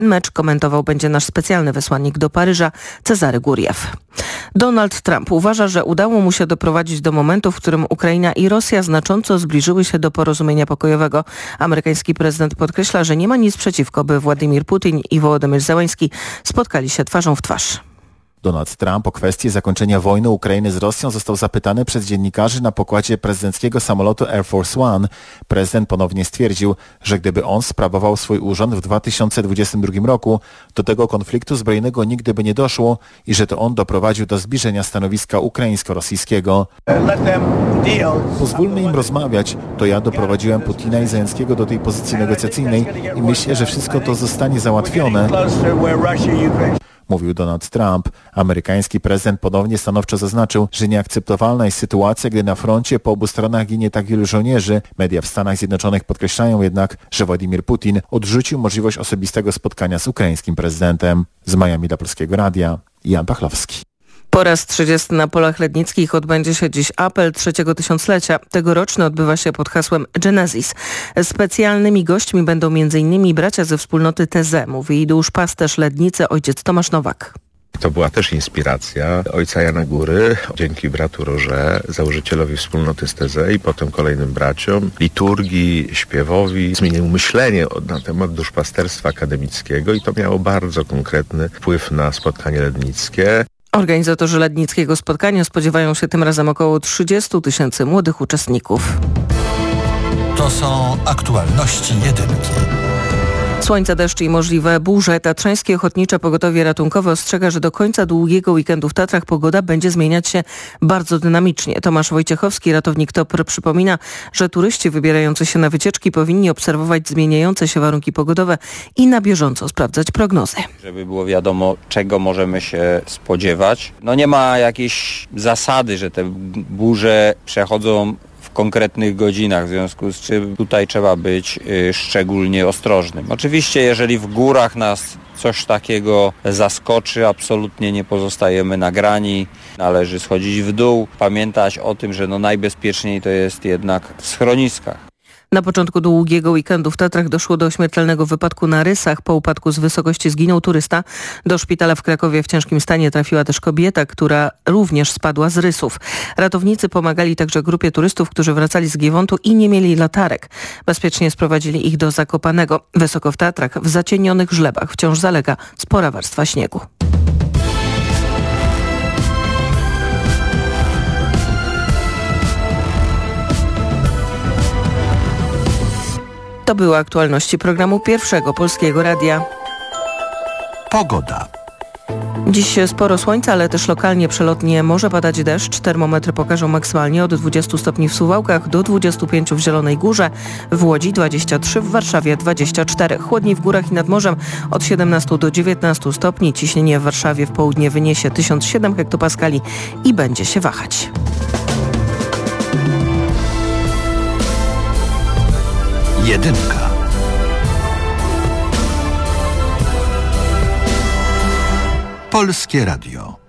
Mecz komentował będzie nasz specjalny wysłannik do Paryża, Cezary Guriew. Donald Trump uważa, że udało mu się doprowadzić do momentu, w którym Ukraina i Rosja znacząco zbliżyły się do porozumienia pokojowego. Amerykański prezydent podkreśla, że nie ma nic przeciwko, by Władimir Putin i Wołodymyr Zełański spotkali się twarzą w twarz. Donald Trump o kwestię zakończenia wojny Ukrainy z Rosją został zapytany przez dziennikarzy na pokładzie prezydenckiego samolotu Air Force One. Prezydent ponownie stwierdził, że gdyby on sprawował swój urząd w 2022 roku, do tego konfliktu zbrojnego nigdy by nie doszło i że to on doprowadził do zbliżenia stanowiska ukraińsko-rosyjskiego. Pozwólmy im rozmawiać. To ja doprowadziłem Putina i Zełenskiego do tej pozycji negocjacyjnej i myślę, że wszystko to zostanie załatwione, mówił Donald Trump. Amerykański prezydent ponownie stanowczo zaznaczył, że nieakceptowalna jest sytuacja, gdy na froncie po obu stronach ginie tak wielu żołnierzy. Media w Stanach Zjednoczonych podkreślają jednak, że Władimir Putin odrzucił możliwość osobistego spotkania z ukraińskim prezydentem. Z Miami dla Polskiego Radia, Jan Pachlowski. Po raz 30 na polach lednickich odbędzie się dziś apel trzeciego tysiąclecia. Tegoroczny odbywa się pod hasłem Genesis. Specjalnymi gośćmi będą m.in. bracia ze wspólnoty TZ, mówi duszpasterz Lednicy ojciec Tomasz Nowak. To była też inspiracja ojca Jana Góry, dzięki bratu Roże, założycielowi wspólnoty z TZ i potem kolejnym braciom, liturgii, śpiewowi. Zmienił myślenie na temat duszpasterstwa akademickiego i to miało bardzo konkretny wpływ na spotkanie lednickie. Organizatorzy lednickiego spotkania spodziewają się tym razem około 30 000 młodych uczestników. To są aktualności jedynki. Słońce, deszcz i możliwe burze. Tatrzańskie Ochotnicze Pogotowie Ratunkowe ostrzega, że do końca długiego weekendu w Tatrach pogoda będzie zmieniać się bardzo dynamicznie. Tomasz Wojciechowski, ratownik TOPR, przypomina, że turyści wybierający się na wycieczki powinni obserwować zmieniające się warunki pogodowe i na bieżąco sprawdzać prognozy. Żeby było wiadomo, czego możemy się spodziewać. Nie ma jakiejś zasady, że te burze przechodzą w konkretnych godzinach, w związku z czym tutaj trzeba być szczególnie ostrożnym. Oczywiście, jeżeli w górach nas coś takiego zaskoczy, absolutnie nie pozostajemy nagrani. Należy schodzić w dół, pamiętać o tym, że najbezpieczniej to jest jednak w schroniskach. Na początku długiego weekendu w Tatrach doszło do śmiertelnego wypadku na Rysach. Po upadku z wysokości zginął turysta. Do szpitala w Krakowie w ciężkim stanie trafiła też kobieta, która również spadła z Rysów. Ratownicy pomagali także grupie turystów, którzy wracali z Giewontu i nie mieli latarek. Bezpiecznie sprowadzili ich do Zakopanego. Wysoko w Tatrach, w zacienionych żlebach wciąż zalega spora warstwa śniegu. To były aktualności programu Pierwszego Polskiego Radia. Pogoda. Dziś sporo słońca, ale też lokalnie przelotnie może padać deszcz. Termometry pokażą maksymalnie od 20 stopni w Suwałkach do 25 w Zielonej Górze, w Łodzi 23, w Warszawie 24. Chłodniej w górach i nad morzem od 17 do 19 stopni. Ciśnienie w Warszawie w południe wyniesie 1007 hektopaskali i będzie się wahać. Jedynka. Polskie Radio.